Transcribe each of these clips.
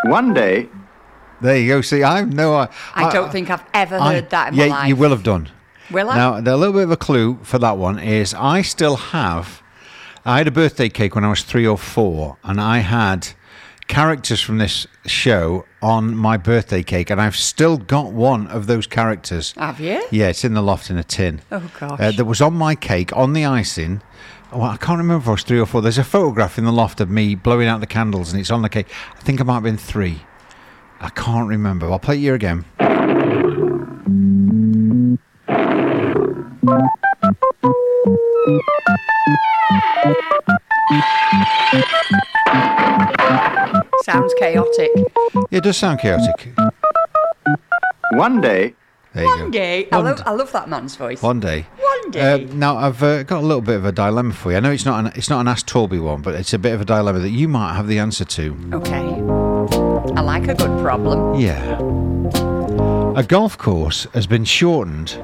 One day. There you go. See, I don't think I've ever heard that in my life. Yeah, you will have done. Will I? Now, a little bit of a clue for that one is I had a birthday cake when I was 3 or 4, and I had characters from this show on my birthday cake, and I've still got one of those characters. Have you? Yeah, it's in the loft in a tin. Oh, gosh. That was on my cake, on the icing. Well, I can't remember if I was 3 or 4. There's a photograph in the loft of me blowing out the candles, and it's on the cake. I think I might have been 3. I can't remember. I'll play it here again. Sounds chaotic. It does sound chaotic. One day. There you One go. day. I love that man's voice. One day. One day. Now I've got a little bit of a dilemma for you. I know it's not an Ask Torby one, but it's a bit of a dilemma that you might have the answer to. Okay. I like a good problem. Yeah. A golf course has been shortened.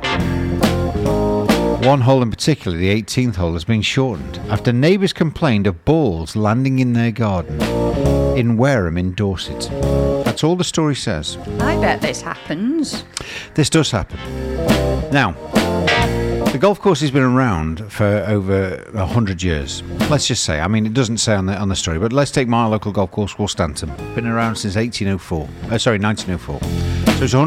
One hole in particular, the 18th hole, has been shortened after neighbours complained of balls landing in their garden in Wareham in Dorset. That's all the story says. I bet this happens. This does happen. Now, the golf course has been around for over 100 years. Let's just say. I mean, it doesn't say on the story, but let's take my local golf course, Woolstanton. Been around since 1904. So it's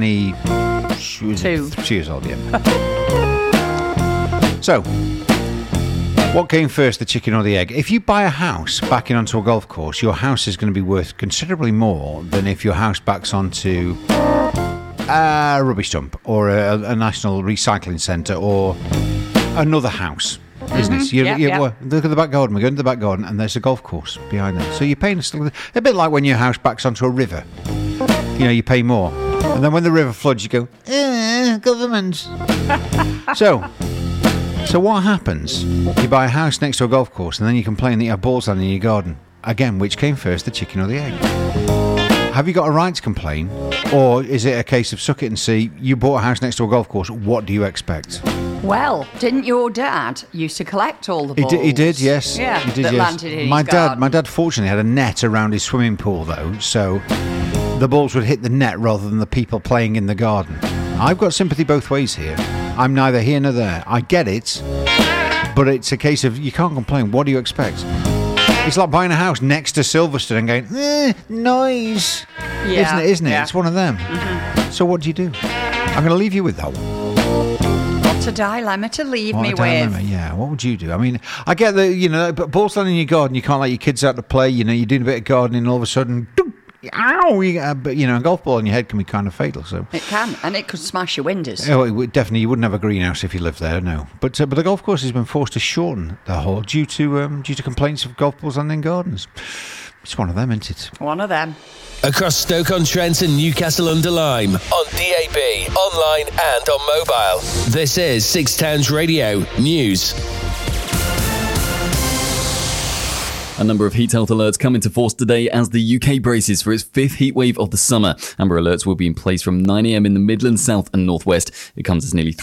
122 years old, yeah. So, what came first, the chicken or the egg? If you buy a house backing onto a golf course, your house is going to be worth considerably more than if your house backs onto a rubbish dump or a national recycling centre or another house. Business. Well, look at the back garden. We go into the back garden and there's a golf course behind there. So you're paying a bit like when your house backs onto a river. You pay more. And then when the river floods, you go, government. So what happens? You buy a house next to a golf course and then you complain that you have balls landing in your garden. Again, which came first, the chicken or the egg? Have you got a right to complain? Or is it a case of suck it and see, you bought a house next to a golf course, what do you expect? Well, didn't your dad used to collect all the balls? He did, yes. Yeah, he did, that yes. landed in his garden. My dad fortunately had a net around his swimming pool, though, so the balls would hit the net rather than the people playing in the garden. I've got sympathy both ways here. I'm neither here nor there. I get it, but it's a case of you can't complain. What do you expect? It's like buying a house next to Silverstone and going, noise. Yeah. Isn't it? Yeah. It's one of them. Mm-hmm. So what do you do? I'm going to leave you with that one. What a dilemma to leave me with. Yeah, what would you do? I mean, I get that, but balls landing in your garden, you can't let your kids out to play. You're doing a bit of gardening and all of a sudden, ow! But a golf ball on your head can be kind of fatal. So it can, and it could smash your windows. Oh, definitely, you wouldn't have a greenhouse if you lived there. No, but the golf course has been forced to shorten the hole due to complaints of golf balls landing in gardens. It's one of them, isn't it? One of them. Across Stoke-on-Trent and Newcastle-under-Lyme, on DAB, online and on mobile. This is Six Towns Radio News. A number of heat health alerts come into force today as the UK braces for its 5th heatwave of the summer. Amber alerts will be in place from 9 a.m. in the Midlands, South and North West. It comes as nearly